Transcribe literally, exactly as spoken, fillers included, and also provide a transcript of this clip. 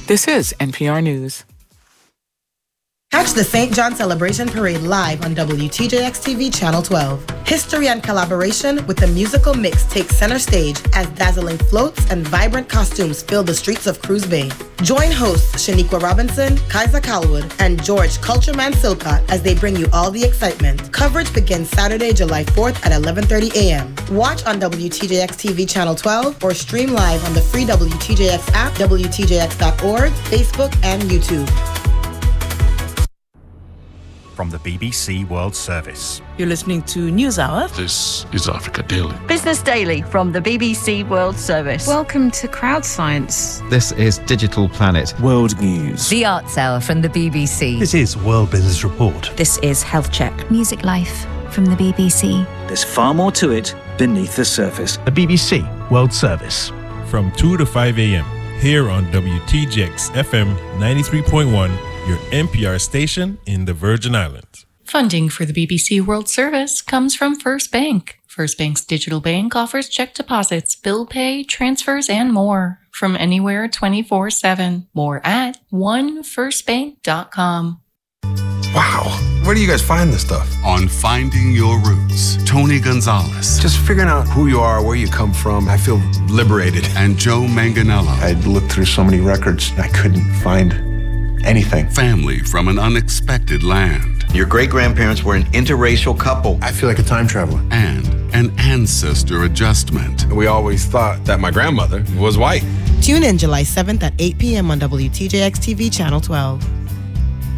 This is N P R News. Catch the Saint John Celebration Parade live on W T J X T V Channel twelve. History and collaboration with the musical mix takes center stage as dazzling floats and vibrant costumes fill the streets of Cruz Bay. Join hosts Shaniqua Robinson, Kaiser Calwood, and George Cultureman Silcott as they bring you all the excitement. Coverage begins Saturday, July fourth at eleven thirty a.m. Watch on W T J X T V Channel twelve or stream live on the free W T J X app, W T J X dot org, Facebook, and YouTube. From the B B C World Service. You're listening to News Hour. This is Africa Daily. Business Daily from the B B C World Service. Welcome to Crowd Science. This is Digital Planet. World News. The Arts Hour from the B B C. This is World Business Report. This is Health Check. Music Life from the B B C. There's far more to it beneath the surface. The B B C World Service. From two to five a.m. here on W T J X F M ninety-three point one, your N P R station in the Virgin Islands. Funding for the B B C World Service comes from First Bank. First Bank's digital bank offers check deposits, bill pay, transfers, and more from anywhere twenty-four seven. More at one first bank dot com. Wow. Where do you guys find this stuff? On Finding Your Roots, Tony Gonzalez. Just figuring out who you are, where you come from, I feel liberated. And Joe Manganiello. I'd looked through so many records, I couldn't find anything. Family from an unexpected land. Your great-grandparents were an interracial couple. I feel like a time traveler. And an ancestor adjustment. We always thought that my grandmother was white. Tune in July seventh at eight p.m. on W T J X T V Channel twelve.